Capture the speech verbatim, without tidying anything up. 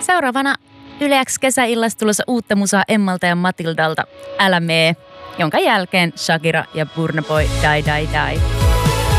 Seuraavana Yle X kesäillassa tulossa uutta musaa Emmalta ja Matildalta, Älä mee, jonka jälkeen Shakira ja Burna Boy Die Die Die.